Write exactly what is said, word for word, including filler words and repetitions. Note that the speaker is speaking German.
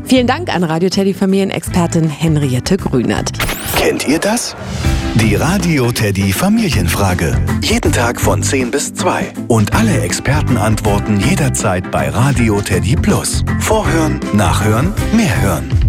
Vielen Dank an Radio Teddy Familienexpertin Henriette Grünert. Kennt ihr das? Die Radio Teddy Familienfrage. Jeden Tag von zehn bis zwei. Und alle Experten antworten jederzeit bei Radio Teddy Plus. Vorhören, nachhören, mehr hören.